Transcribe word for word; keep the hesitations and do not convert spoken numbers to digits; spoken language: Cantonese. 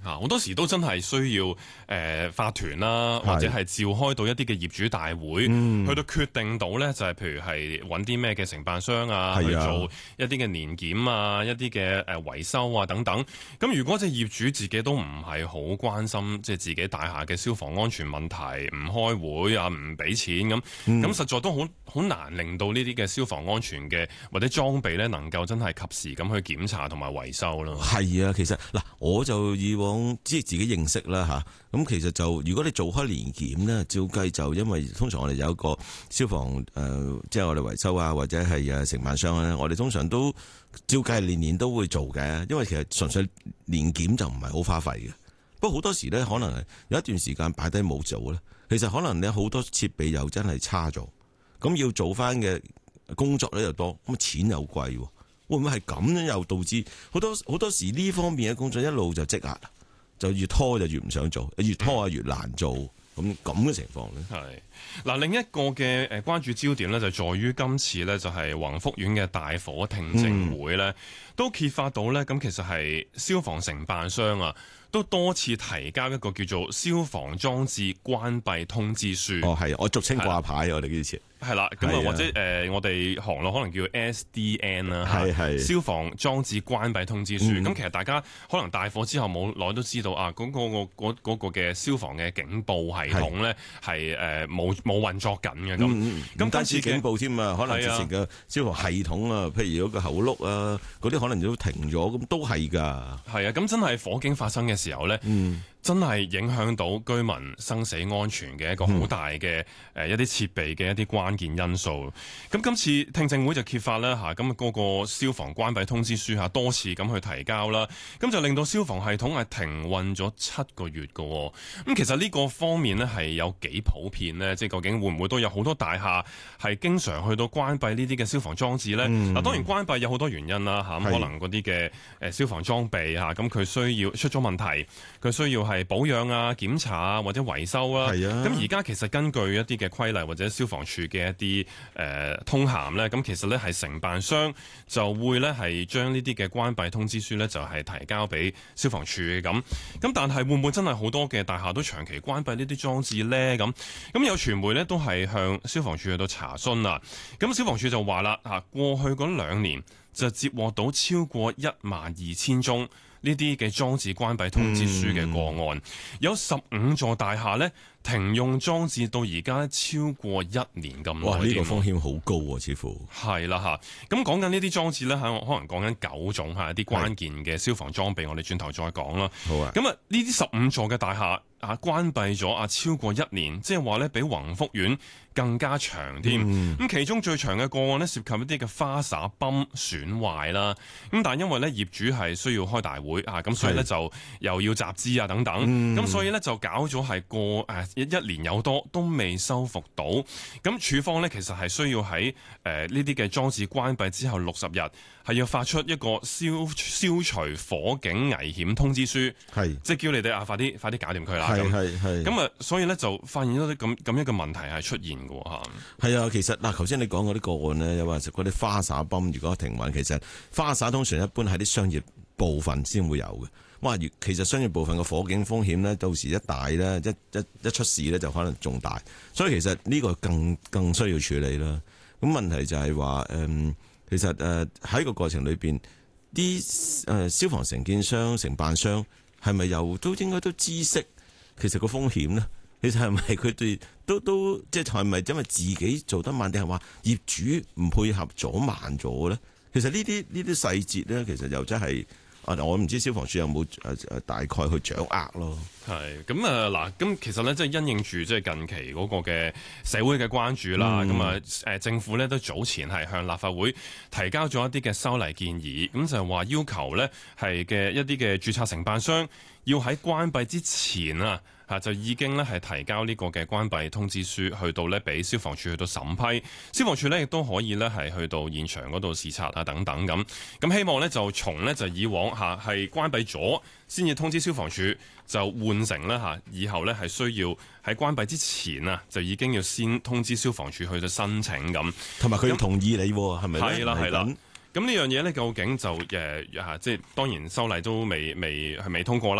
嚇，好多時都真係需要誒、呃、法團啦，或者係召開到一啲嘅業主大會，嗯、去到決定到咧，就係譬如係揾啲咩嘅承辦商啊，去做一啲嘅年檢啊，一啲嘅誒維修啊等等。咁如果隻業主自己都唔係好關心，即係自己大廈嘅消防安全問題，唔開會啊，唔俾錢咁，咁、嗯、實在都好好難令到呢啲嘅消防安全嘅或者裝備咧，能夠真係及時咁去檢查同埋維修咯。 係啊，其實嗱，我就以往即係自己認識啦吓，咁其實就如果你做開年檢咧，照計就因為通常我哋有一個消防誒、呃，即係我哋維修啊，或者係誒承辦商咧，我哋通常都照計年年都會做嘅，因為其實純粹年檢就唔係好花費嘅。不過好多時咧，可能有一段時間擺低冇做咧，其實可能你好多設備又真係差咗，咁要做翻嘅工作咧又多，咁錢又貴，會唔會係咁樣又導致好多好多時呢方面嘅工作一路就積壓，就越拖就越唔想做，越拖啊越難做，咁咁嘅情況咧。 係嗱，另一個嘅誒關注焦點咧，就在於今次咧就係宏福苑嘅大火聽證會咧，嗯、都揭發到咧，咁其實係消防承辦商啊，都多次提交一個叫做消防裝置關閉通知書。 哦，係，我俗稱掛牌，我哋以前。 係啦，咁啊或者誒、呃，我哋行內可能叫 S D N 啦，係係消防裝置關閉通知書。咁、嗯、其實大家可能大火之後冇耐都知道啊，嗰、嗰個嗰、嗰個嘅消防嘅警報系統咧係誒冇冇運作緊嘅咁。咁唔止警報添啊，可能之前嘅消防系統啊，譬如嗰個喉轆啊，嗰啲可能都停咗，咁都係㗎。 係啊，咁真係火警發生嘅時候咧。嗯真係影響到居民生死安全嘅一個好大嘅誒一啲設備嘅一啲關鍵因素。咁今次聽證會就揭發啦嚇，咁嗰個消防關閉通知書嚇多次咁去提交啦，咁就令到消防系統係停運咗七個月㗎。咁其實呢個方面呢係有幾普遍呢？即係究竟會唔會都有好多大廈係經常去到關閉呢啲嘅消防裝置呢？嗱、嗯，當然關閉有好多原因啦嚇，咁可能嗰啲嘅誒消防裝備嚇，咁佢需要出咗問題，佢需要係係保養啊、檢查啊或者維修啊，咁而家其實根據一啲嘅規例或者消防處嘅一啲誒、呃、通函咧，咁其實咧係承辦商就會咧係將呢啲嘅關閉通知書咧就係提交俾消防處嘅咁，咁但係會唔會真係好多嘅大廈都長期關閉呢啲裝置咧？咁咁有傳媒咧都係向消防處去到查詢啦，咁消防處就話啦嚇，過去嗰兩年就接獲到超過一萬二千宗呢啲嘅裝置關閉通知書嘅個案，嗯、有十五座大廈呢停用裝置到而家超過一年咁耐。哇！呢、 呢個風險好高喎、啊，似乎係啦嚇。咁講緊呢啲裝置呢，可能講緊九種係一啲關鍵嘅消防裝備，我哋轉頭再講啦。好啊。咁啊，呢啲十五座嘅大廈啊，關閉咗啊超過一年，即係話呢比宏福苑更加長添。咁、嗯、其中最長嘅個案呢，涉及一啲嘅花灑泵損壞啦。咁但係因為呢業主係需要開大會啊，咁所以呢就又要集資啊等等。咁、嗯、所以呢就搞咗係個誒一一年有多都未修復到。咁處方呢其實係需要喺誒呢啲嘅裝置關閉之後六十日係要發出一個消消除火警危險通知書，係即係叫你哋啊快啲快啲搞掂佢啦。係係係。咁啊，所以呢就發現咗啲咁咁一個問題係出現嘅嚇。係啊，其實嗱，頭先你講嗰啲個案呢，有話食嗰啲花灑泵如果停運，其實花灑通常一般喺啲商業部分先會有嘅。哇！其實商業部分嘅火警風險呢，到時一大咧，一一一出事呢，就可能仲大。所以其實呢個更更需要處理啦。咁問題就係話誒，其實誒喺個過程裏邊，啲誒消防承建商、承辦商係咪又都應該都知悉其實個風險呢？其實係咪佢哋都都即係係咪因為自己做得慢，定係話業主唔配合咗慢咗咧？其實呢啲呢啲細節咧，其實又真係啊，我唔知消防處有冇誒誒大概去掌握咯。 係咁啊嗱，咁其實咧即係因應住即係近期嗰個嘅社會嘅關注啦，咁啊誒政府咧都早前係向立法會提交咗一啲嘅修例建議，咁就係話要求咧係嘅一啲嘅註冊承辦商要喺關閉之前啊。嚇就已經咧係提交呢個嘅關閉通知書，去到咧俾消防處去到審批，消防處咧亦都可以咧係去到現場嗰度視察啊等等咁。咁希望咧就從咧就以往嚇係關閉咗先至通知消防處，就換成咧嚇以後咧係需要喺關閉之前啊就已經要先通知消防處去到申請咁， 同埋佢要同意你係咪？ 係啦係啦。咁呢樣嘢咧究竟就誒嚇即係當然修例都未未係未通過啦。